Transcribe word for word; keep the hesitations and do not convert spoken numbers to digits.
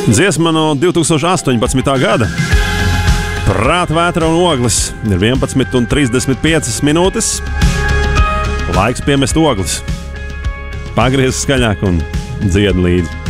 Dziesma no divtūkstoš astoņpadsmitā gada. Prāta vētra un ogles. Ir vienpadsmit un trīsdesmit piecas minūtes. Laiks piemest ogles. Pagriez skaļāk un dzied līdzi.